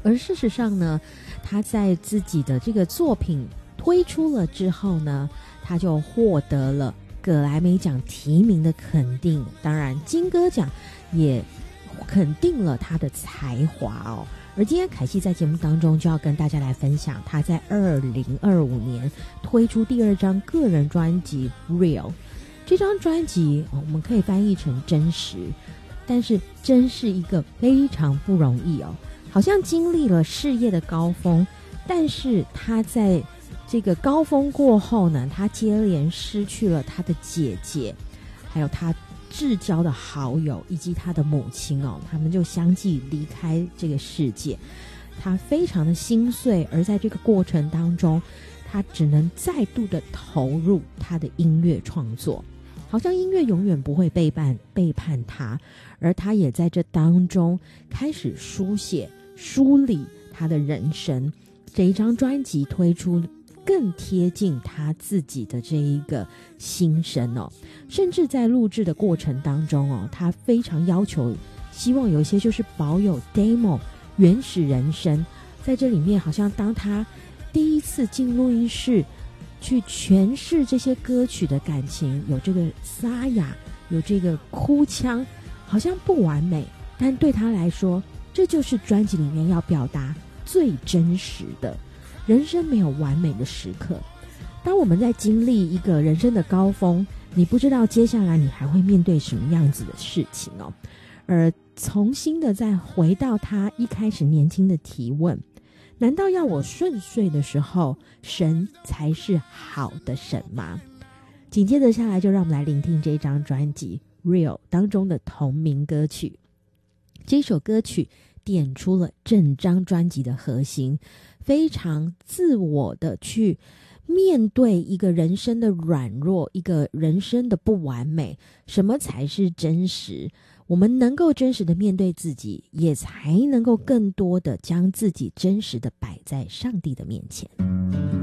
而事实上呢，他在自己的这个作品推出了之后呢，他就获得了葛莱美奖提名的肯定，当然金歌奖也肯定了他的才华哦。而今天凯西在节目当中就要跟大家来分享他在2025年推出第2张个人专辑 Real。 这张专辑我们可以翻译成真实，但是真是一个非常不容易哦，好像经历了事业的高峰，但是他在这个高峰过后呢，他接连失去了他的姐姐，还有他至交的好友以及他的母亲哦，他们就相继离开这个世界，他非常的心碎。而在这个过程当中，他只能再度的投入他的音乐创作，好像音乐永远不会背叛他，而他也在这当中开始书写梳理他的人生。这一张专辑推出更贴近他自己的这一个心声哦，甚至在录制的过程当中哦，他非常要求希望有一些就是保有 demo 原始人声，在这里面好像当他第一次进录音室去诠释这些歌曲的感情，有这个沙哑，有这个哭腔，好像不完美，但对他来说这就是专辑里面要表达最真实的。人生没有完美的时刻，当我们在经历一个人生的高峰，你不知道接下来你还会面对什么样子的事情哦。而重新的再回到他一开始年轻的提问，难道要我顺遂的时候，神才是好的神吗？紧接着下来就让我们来聆听这张专辑 Real 当中的同名歌曲。这首歌曲点出了整张专辑的核心，非常自我的去面对一个人生的软弱，一个人生的不完美，什么才是真实？我们能够真实的面对自己，也才能够更多的将自己真实的摆在上帝的面前。